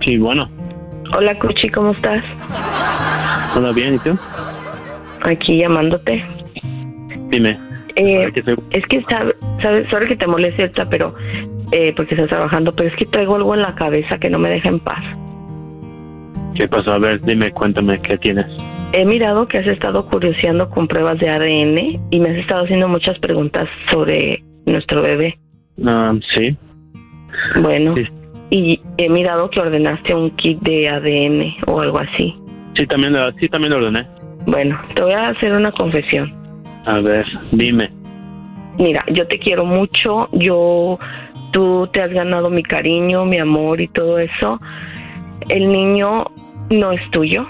Sí, bueno. Hola, Cuchi, ¿cómo estás? ¿Todo bien? ¿Y tú? Aquí llamándote. Dime. Es que, ¿sabes? Sorry que te moleste ahorita, pero porque estás trabajando, pero es que traigo algo en la cabeza que no me deja en paz. ¿Qué pasó? A ver, dime, cuéntame, ¿qué tienes? He mirado que has estado curioseando con pruebas de ADN y me has estado haciendo muchas preguntas sobre nuestro bebé. Sí. Bueno, Sí. Y he mirado que ordenaste un kit de ADN o algo así. Sí, también lo ordené. Bueno, te voy a hacer una confesión. A ver, dime. Mira, yo te quiero mucho, tú te has ganado mi cariño, mi amor y todo eso. El niño no es tuyo.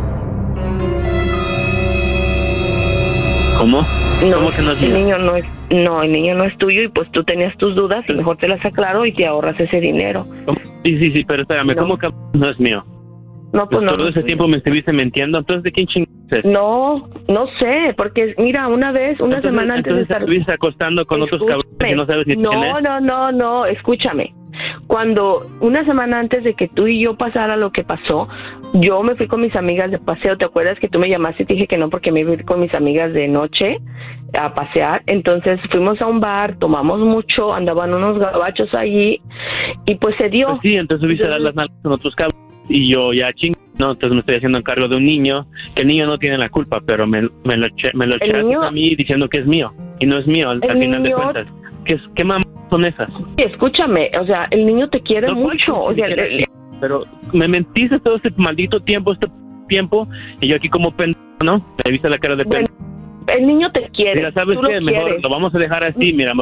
¿Cómo? No, ¿Cómo que no es el mío? niño el niño no es tuyo y pues tú tenías tus dudas y mejor te las aclaro y te ahorras ese dinero. Sí, pero espérame, No. ¿cómo que no es mío? No, pues no. Todo ese tiempo me estuviste mintiendo, entonces ¿de quién chingaste? No sé, porque mira, una semana antes de Entonces estar... te estuviste acostando con otros cabrones y no sabes ni quién es. No, escúchame. Cuando una semana antes de que tú y yo pasara lo que pasó, yo me fui con mis amigas de paseo. ¿Te acuerdas que tú me llamaste y te dije que no porque me iba a ir con mis amigas de noche a pasear? Entonces fuimos a un bar, tomamos mucho, andaban unos gabachos allí y pues se dio. Pues sí, entonces subiste a dar las nalgas con otros cabrones y yo ya no, entonces me estoy haciendo cargo de un niño, que el niño no tiene la culpa, pero me lo echaste a mí diciendo que es mío y no es mío al final de cuentas. ¿Qué mamás son esas? Sí, escúchame, o sea, el niño te quiere mucho, o sea, pero me mentiste todo este maldito tiempo, y yo aquí como pendejo, ¿no? Me viste la cara de pendejo. El niño te quiere. Mira, ¿sabes qué? Mejor lo vamos a dejar así. Mira,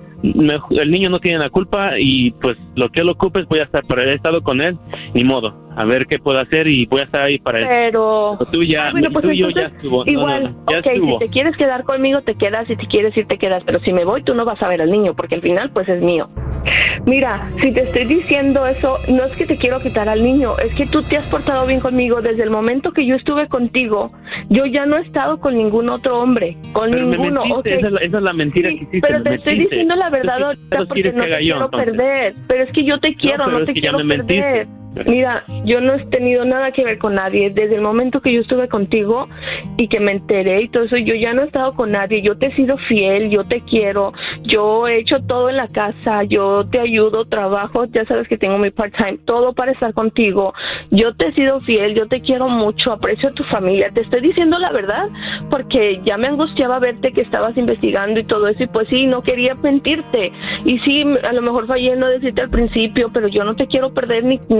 el niño no tiene la culpa y pues lo que él ocupes voy a estar, pero he estado con él, ni modo. A ver qué puedo hacer y voy a estar ahí para él. Pero tú ya, tú y yo ya estuvo. Igual, ya estuvo. Si te quieres quedar conmigo te quedas, si te quieres ir te quedas, pero si me voy tú no vas a ver al niño porque al final pues es mío. Mira, si te estoy diciendo eso, no es que te quiero quitar al niño, es que tú te has portado bien conmigo. Desde el momento que yo estuve contigo, yo ya no he estado con ningún otro hombre, pero ninguno. Okay. Esa es la mentira que hiciste. Pero te estoy diciendo la verdad ahorita porque no te quiero perder. Pero es que yo te quiero, no te quiero perder. Mira, yo no he tenido nada que ver con nadie. Desde el momento que yo estuve contigo y que me enteré y todo eso, yo ya no he estado con nadie. Yo te he sido fiel, yo te quiero, yo he hecho todo en la casa, yo te ayudo, trabajo, ya sabes que tengo mi part-time, todo para estar contigo. Yo te he sido fiel, yo te quiero mucho, aprecio a tu familia. Te estoy diciendo la verdad porque ya me angustiaba verte que estabas investigando y todo eso, y pues sí, no quería mentirte. Y sí, a lo mejor fallé en no decirte al principio, pero yo no te quiero perder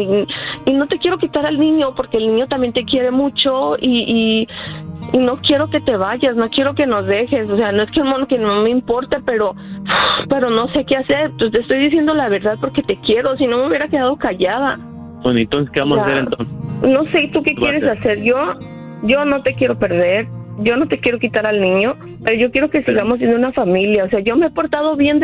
y no te quiero quitar al niño porque el niño también te quiere mucho y no quiero que te vayas, no quiero que nos dejes. O sea, no es que no me importe, pero no sé qué hacer. Pues te estoy diciendo la verdad porque te quiero, si no me hubiera quedado callada. Bueno, entonces, ¿qué vamos a hacer entonces? No sé, ¿tú qué quieres hacer? Yo no te quiero perder. Yo no te quiero quitar al niño, pero yo quiero que sigamos siendo una familia. O sea, yo me he portado bien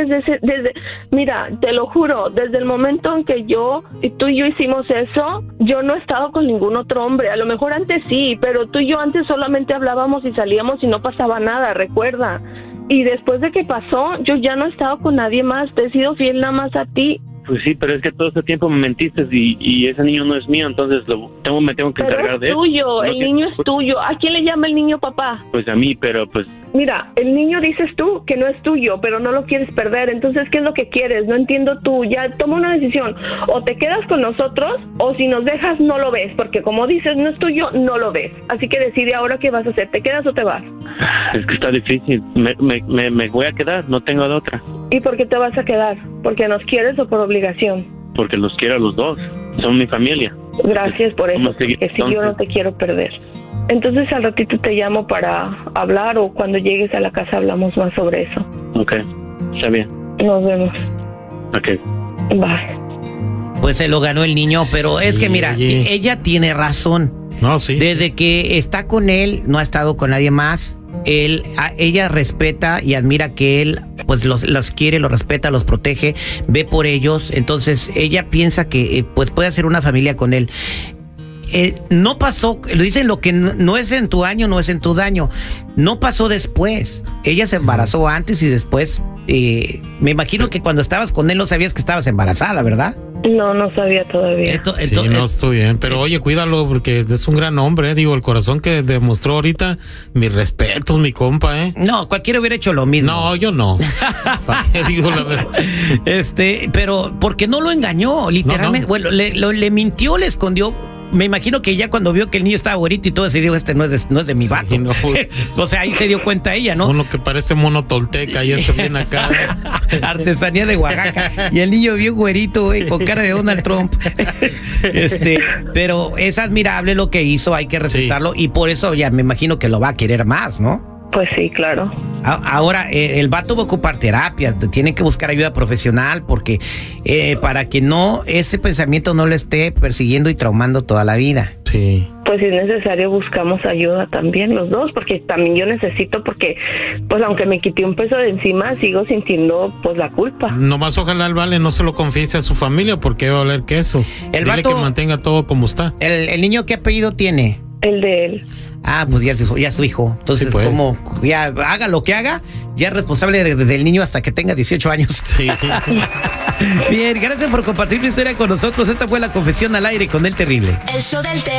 mira, te lo juro, desde el momento en que tú y yo hicimos eso, yo no he estado con ningún otro hombre. A lo mejor antes sí, pero tú y yo antes solamente hablábamos y salíamos y no pasaba nada, recuerda. Y después de que pasó, yo ya no he estado con nadie más, te he sido fiel nada más a ti. Pues sí, pero es que todo este tiempo me mentiste y ese niño no es mío, entonces me tengo que encargar de él. Pero es tuyo, el niño es tuyo. ¿A quién le llama el niño papá? Pues a mí, pero pues... Mira, el niño dices tú que no es tuyo, pero no lo quieres perder. Entonces, ¿qué es lo que quieres? No entiendo tú. Ya toma una decisión. O te quedas con nosotros, o si nos dejas, no lo ves. Porque como dices, no es tuyo, no lo ves. Así que decide ahora qué vas a hacer. ¿Te quedas o te vas? Es que está difícil. Me voy a quedar, no tengo de otra. ¿Y por qué te vas a quedar? ¿Porque nos quieres o por obligación? Porque los quiero a los dos. Son mi familia. Gracias por eso, porque si yo no te quiero perder. Entonces al ratito te llamo para hablar, o cuando llegues a la casa hablamos más sobre eso. Ok, está bien. Nos vemos. Ok. Bye. Pues se lo ganó el niño, pero es que mira, ella tiene razón. No, sí. Desde que está con él, no ha estado con nadie más. Ella respeta y admira que él pues los quiere, los respeta, los protege, ve por ellos. Entonces ella piensa que pues puede hacer una familia con él. No pasó, lo dicen, lo que no es en tu año, no es en tu daño. No pasó después. Ella se embarazó antes y después. Me imagino que cuando estabas con él no sabías que estabas embarazada, ¿verdad? No, no sabía todavía. Sí, no estoy bien, pero oye, cuídalo porque es un gran hombre, digo, el corazón que demostró ahorita, mis respetos, mi compa, No, cualquiera hubiera hecho lo mismo. No, yo no. ¿Para qué digo la verdad? Pero porque no lo engañó, literalmente, bueno, le mintió, le escondió. Me imagino que ya cuando vio que el niño estaba güerito y todo, se dijo, no es de mi vato. No, o sea, ahí se dio cuenta ella, ¿no? Uno que parece mono tolteca y este viene acá. Artesanía de Oaxaca. Y el niño bien güerito, güey, con cara de Donald Trump. Pero es admirable lo que hizo, hay que respetarlo. Y por eso ya me imagino que lo va a querer más, ¿no? Pues sí, claro. Ahora, el vato va a ocupar terapias, tiene que buscar ayuda profesional porque para que ese pensamiento no lo esté persiguiendo y traumando toda la vida. Sí. Pues si es necesario buscamos ayuda también los dos, porque también yo necesito, porque pues aunque me quité un peso de encima, sigo sintiendo pues la culpa. Nomás ojalá el Vale no se lo confiese a su familia porque va a oler queso. Dile que mantenga todo como está. ¿El niño qué apellido tiene? El de él. Pues ya es su hijo. Entonces, sí, como ya haga lo que haga, ya es responsable desde el niño hasta que tenga 18 años. Sí. Bien, gracias por compartir tu historia con nosotros. Esta fue La Confesión al Aire con El Terrible. El show del